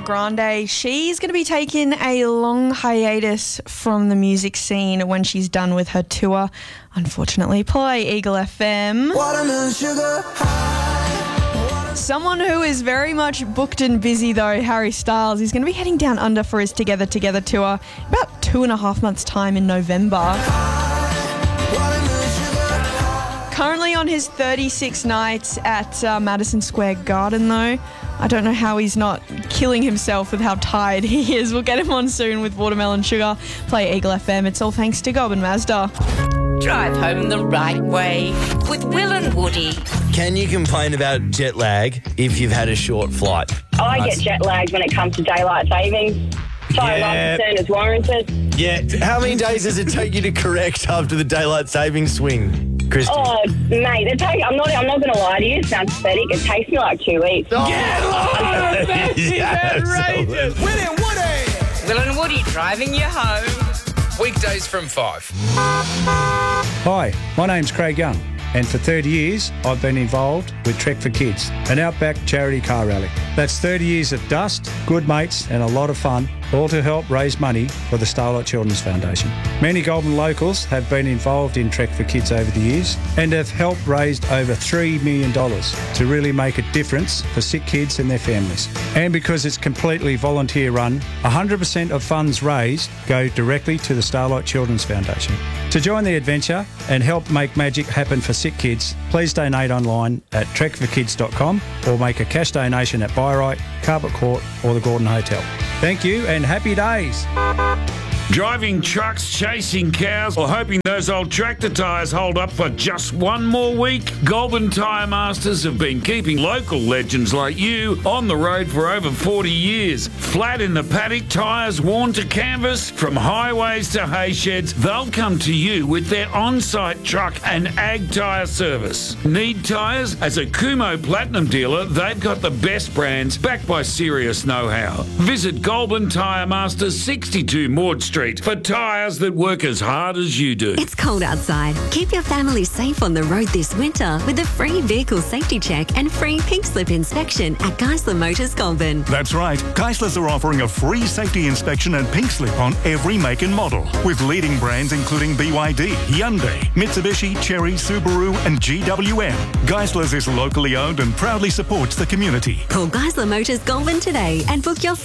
Grande. She's going to be taking a long hiatus from the music scene when she's done with her tour. Unfortunately, play Eagle FM. Watermelon sugar high. Someone who is very much booked and busy, though, Harry Styles. He's going to be heading down under for his Together Together tour about 2.5 months' time in November. Currently on his 36 nights at Madison Square Garden, though. I don't know how he's not killing himself with how tired he is. We'll get him on soon with Watermelon Sugar. Play Eagle FM. It's all thanks to Gob and Mazda. Drive home the right way with Will and Woody. Can you complain about jet lag if you've had a short flight? I get jet lagged when it comes to daylight savings. So my concern is warranted. Yeah. How many days does it take you to correct after the daylight savings swing, Christy? Oh, mate, I'm not going to lie to you. It sounds pathetic. It takes me like 2 weeks. Oh. Get on! That is outrageous! Will and Woody driving you home. Weekdays from 5. Hi, my name's Craig Young, and for 30 years I've been involved with Trek for Kids, an outback charity car rally. That's 30 years of dust, good mates and a lot of fun, all to help raise money for the Starlight Children's Foundation. Many Goulburn locals have been involved in Trek for Kids over the years and have helped raise over $3 million to really make a difference for sick kids and their families. And because it's completely volunteer run, 100% of funds raised go directly to the Starlight Children's Foundation. To join the adventure and help make magic happen for sick kids, please donate online at trekforkids.com or make a cash donation at Byright, Carpet Court or the Gordon Hotel. Thank you and happy days. Driving trucks, chasing cows, or hoping those old tractor tyres hold up for just one more week? Goulburn Tyre Masters have been keeping local legends like you on the road for over 40 years. Flat in the paddock, tyres worn to canvas, from highways to hay sheds, they'll come to you with their on-site truck and ag tyre service. Need tyres? As a Kumho Platinum dealer, they've got the best brands backed by serious know-how. Visit Goulburn Tyre Masters, 62 Maud Street, for tyres that work as hard as you do. It's cold outside. Keep your family safe on the road this winter with a free vehicle safety check and free pink slip inspection at Geisler Motors Goulburn. That's right. Geislers are offering a free safety inspection and pink slip on every make and model, with leading brands including BYD, Hyundai, Mitsubishi, Chery, Subaru and GWM. Geislers is locally owned and proudly supports the community. Call Geisler Motors Goulburn today and book your